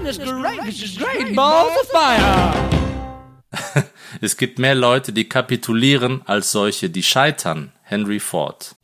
This is great. Balls of fire. Es gibt mehr Leute, die kapitulieren, als solche, die scheitern. Henry Ford.